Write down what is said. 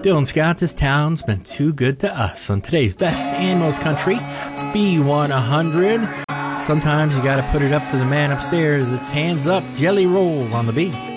Dylan Scott, this town's been too good to us on today's Best and Most Country, B100. Sometimes you gotta put it up to the man upstairs. It's Hands Up, Jelly Roll on the beat.